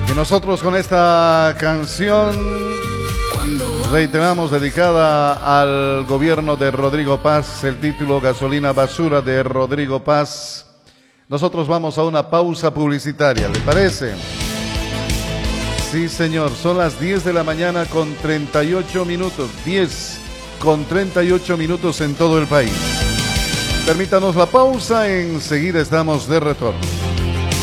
Y nosotros con esta canción, reiteramos, dedicada al gobierno de Rodrigo Paz, el título Gasolina Basura de Rodrigo Paz. Nosotros vamos a una pausa publicitaria, ¿le parece? Sí, señor, son las 10 de la mañana con 38 minutos, 10 con 38 minutos en todo el país. Permítanos la pausa, enseguida estamos de retorno.